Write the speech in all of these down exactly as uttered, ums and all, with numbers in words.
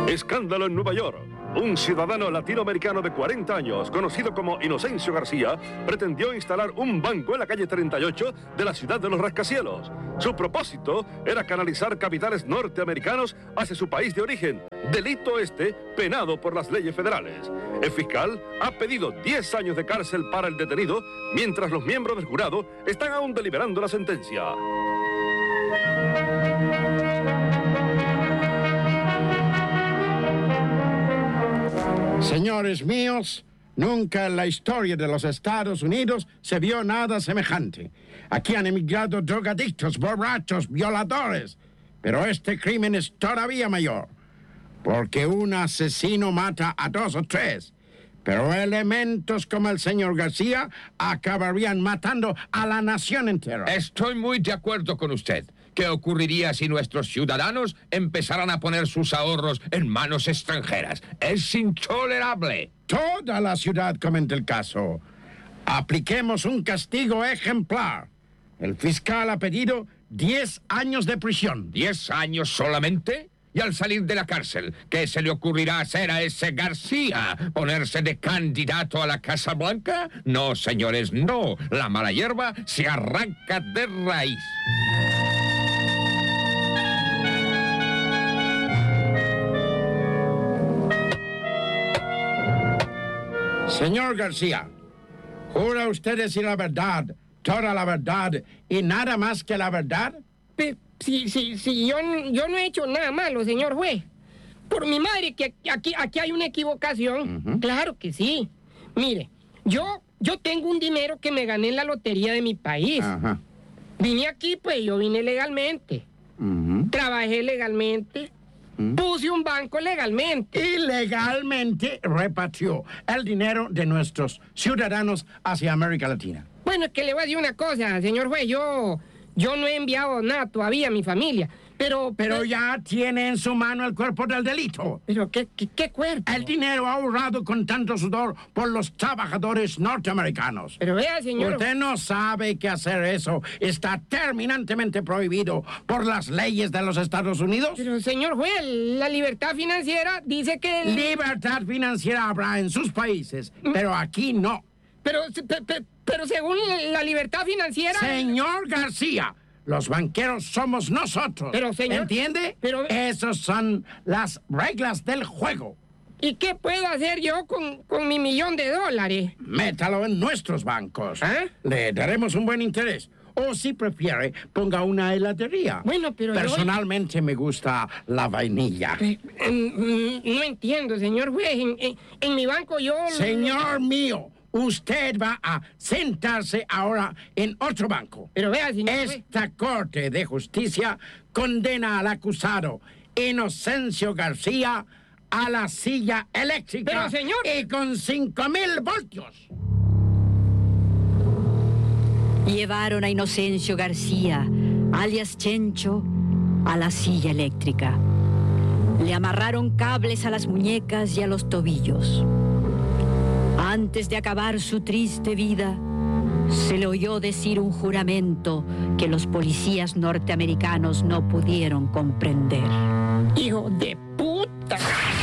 Escándalo en Nueva York. Un ciudadano latinoamericano de cuarenta años, conocido como Inocencio García, pretendió instalar un banco en la calle treinta y ocho de la ciudad de los rascacielos. Su propósito era canalizar capitales norteamericanos hacia su país de origen, delito este penado por las leyes federales. El fiscal ha pedido diez años de cárcel para el detenido, mientras los miembros del jurado están aún deliberando la sentencia. Señores míos, nunca en la historia de los Estados Unidos se vio nada semejante. Aquí han emigrado drogadictos, borrachos, violadores. Pero este crimen es todavía mayor, porque un asesino mata a dos o tres. Pero elementos como el señor García acabarían matando a la nación entera. Estoy muy de acuerdo con usted. ¿Qué ocurriría si nuestros ciudadanos empezaran a poner sus ahorros en manos extranjeras? Es intolerable. Toda la ciudad comenta el caso. Apliquemos un castigo ejemplar. El fiscal ha pedido diez años de prisión. ¿Diez años solamente? Y al salir de la cárcel, ¿qué se le ocurrirá hacer a ese García? ¿Ponerse de candidato a la Casa Blanca? No, señores, no. La mala hierba se arranca de raíz. Señor García, ¿jura usted decir la verdad, toda la verdad y nada más que la verdad? Pe- Sí, sí, sí, yo, yo no he hecho nada malo, señor juez. Por mi madre, que aquí, aquí hay una equivocación. Uh-huh. Claro que sí. Mire, yo, yo tengo un dinero que me gané en la lotería de mi país. Uh-huh. Vine aquí, pues yo vine legalmente. Uh-huh. Trabajé legalmente. Uh-huh. Puse un banco legalmente. Y legalmente repatrió el dinero de nuestros ciudadanos hacia América Latina. Bueno, es que le voy a decir una cosa, señor juez. Yo... Yo no he enviado nada todavía a mi familia, pero... Pero pues, ya tiene en su mano el cuerpo del delito. ¿Pero qué, qué, qué cuerpo? El dinero ahorrado con tanto sudor por los trabajadores norteamericanos. Pero vea, señor... Usted no sabe que hacer eso está terminantemente prohibido por las leyes de los Estados Unidos. Pero, señor juez, la libertad financiera dice que... El... Libertad financiera habrá en sus países, ¿Mm? Pero aquí no. Pero... Pe, pe, Pero según la libertad financiera... Señor García, los banqueros somos nosotros. Pero, señor... ¿Entiende? Pero... Esas son las reglas del juego. ¿Y qué puedo hacer yo con, con mi millón de dólares? Métalo en nuestros bancos. ¿Eh? Le daremos un buen interés. O si prefiere, ponga una heladería. Bueno, pero Personalmente yo... me gusta la vainilla. Eh, eh, no entiendo, señor juez. En, en, en mi banco yo... Señor mío... Usted va a sentarse ahora en otro banco. Pero vea, señor... Esta Corte de Justicia condena al acusado Inocencio García a la silla eléctrica. Pero, señor... Y con cinco mil voltios. Llevaron a Inocencio García, alias Chencho, a la silla eléctrica. Le amarraron cables a las muñecas y a los tobillos. Antes de acabar su triste vida, se le oyó decir un juramento que los policías norteamericanos no pudieron comprender. ¡Hijo de puta!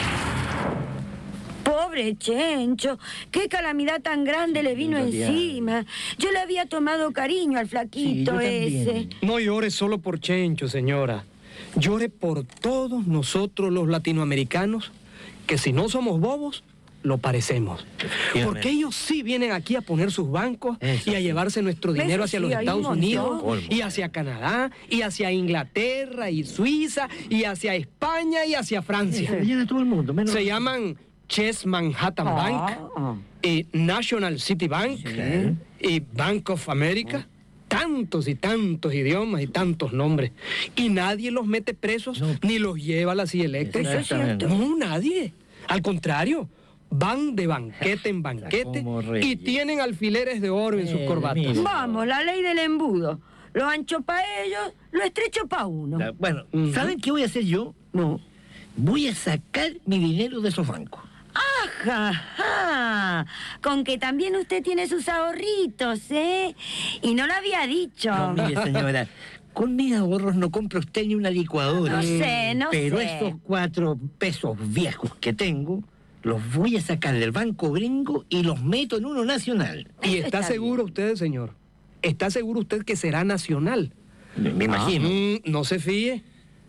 Pobre Chencho, qué calamidad tan grande le vino encima. Yo le había tomado cariño al flaquito sí, ese. No llore solo por Chencho, señora. Llore por todos nosotros los latinoamericanos, que si no somos bobos, lo parecemos. Porque ellos sí vienen aquí a poner sus bancos Eso y a llevarse nuestro dinero hacia los Estados Unidos y hacia Canadá y hacia Inglaterra y Suiza y hacia España y hacia Francia. Se viene todo el mundo. Menos... Se llaman Chase Manhattan ah, Bank ah. y National City Bank sí. y Bank of America. Ah. Tantos y tantos idiomas y tantos nombres. Y nadie los mete presos no. ni los lleva a la silla eléctrica. No, nadie. Al contrario. Van de banquete en banquete y tienen alfileres de oro en sus corbatas. Vamos, la ley del embudo. Lo ancho para ellos, lo estrecho para uno. La, bueno, uh-huh. ¿saben qué voy a hacer yo? No. Voy a sacar mi dinero de esos bancos. ¡Ajá! Ajá. Con que también usted tiene sus ahorritos, ¿eh? Y no lo había dicho. No, mire, señora, con mis ahorros no compra usted ni una licuadora. No sé, no Pero sé. esos cuatro pesos viejos que tengo, los voy a sacar del banco gringo y los meto en uno nacional. ¿Y Eso está está seguro usted, señor? ¿Está seguro usted que será nacional? Me, me imagino. Mm, no se fíe.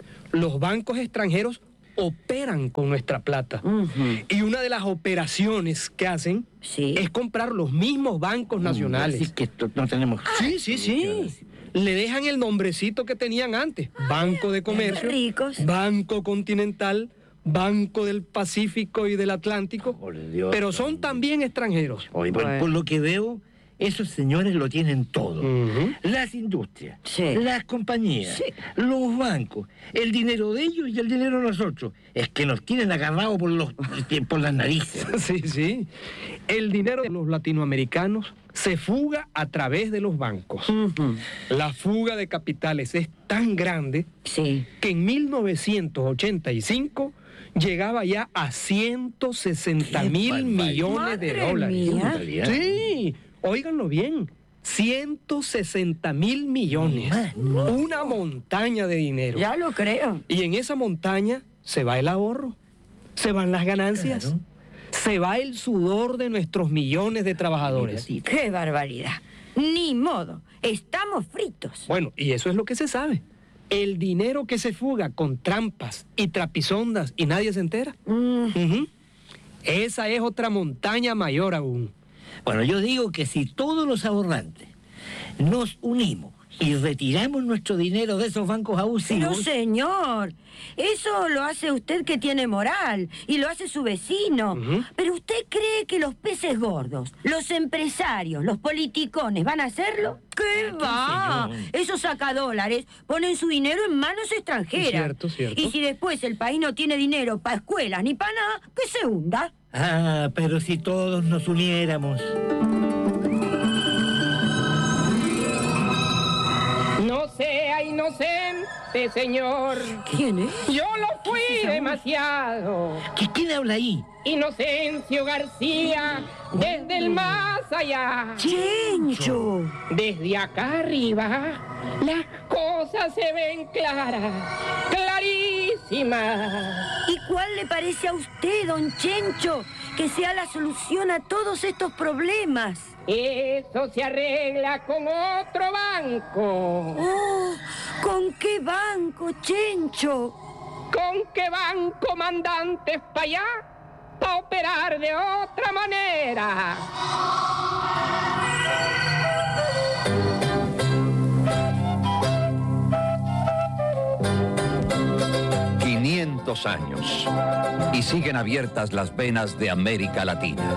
Los bancos extranjeros operan con nuestra plata. Ujú. Y una de las operaciones que hacen Sí. es comprar los mismos bancos nacionales. Así que esto no tenemos... Sí, sí, sí. Le dejan el nombrecito que tenían antes. Banco de Comercio, ricos. Banco Continental, Banco del Pacífico y del Atlántico. Por Dios, Pero son también extranjeros. Oye, por, Bueno. por lo que veo, esos señores lo tienen todo. Ujú. Las industrias, Sí. las compañías, Sí. los bancos, el dinero de ellos y el dinero de nosotros. Es que nos tienen agarrados por, los, por las narices. Sí, sí. El dinero de los latinoamericanos se fuga a través de los bancos. Ujú. La fuga de capitales es tan grande Sí. que en mil novecientos ochenta y cinco llegaba ya a ciento sesenta mil barbaridad. millones de Madre dólares. mía. Sí, óiganlo bien. ciento sesenta mil millones. Una montaña de dinero. Ya lo creo. Y en esa montaña se va el ahorro, se van las ganancias, Claro. se va el sudor de nuestros millones de trabajadores. ¡Qué barbaridad! Ni modo. Estamos fritos. Bueno, y eso es lo que se sabe. El dinero que se fuga con trampas y trapisondas y nadie se entera. Mm, Ujú. Esa es otra montaña mayor aún. Bueno, yo digo que si todos los ahorrantes nos unimos y retiramos nuestro dinero de esos bancos Pero abusivos... señor, eso lo hace usted que tiene moral y lo hace su vecino. Ujú. Pero usted cree que los peces gordos, los empresarios, los politicones van a hacerlo? ¿Qué va? señor. Esos sacadólares ponen su dinero en manos extranjeras. Cierto, cierto. Y si después el país no tiene dinero para escuelas ni para nada, que se hunda. Ah, pero si todos nos uniéramos... No sea inocente, señor. ¿Quién es? Yo lo fui demasiado. ¿Qué, ¿Quién habla ahí? Inocencio García, desde el más allá. ¡Chencho! Desde acá arriba, las cosas se ven claras, clarísimas. ¿Y cuál le parece a usted, don Chencho, que sea la solución a todos estos problemas? Eso se arregla con otro banco. Oh, ¿con qué banco, Chencho? ¿Con qué van comandantes para allá? Para operar de otra manera. quinientos años y siguen abiertas las venas de América Latina.